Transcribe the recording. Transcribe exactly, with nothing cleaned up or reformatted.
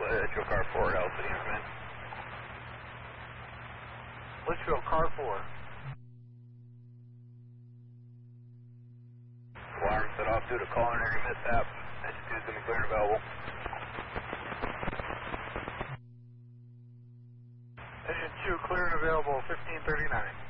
Litchfield car four, L City Command. Litchfield car four. Alarm set off due to culinary mishap. Engine two is going to be clear and available. Engine two clear and available, fifteen thirty-nine.